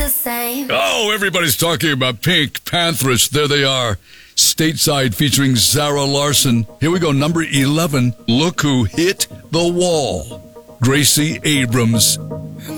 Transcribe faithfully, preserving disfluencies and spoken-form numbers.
the same. Oh, everybody's talking about Pink Panthers. There they are. Stateside featuring Zara Larson. Here we go, number eleven. Look Who Hit the Wall. Gracie Abrams.